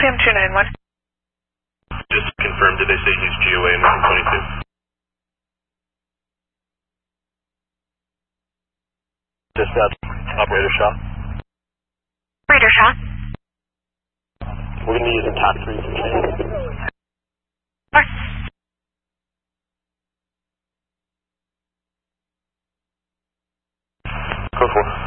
CM 291. Just confirm, did they say he's GOA moving 22? Dispatch, Operator Shaw. Operator Shaw. We're going to be using TAC 3 for training. Go for it.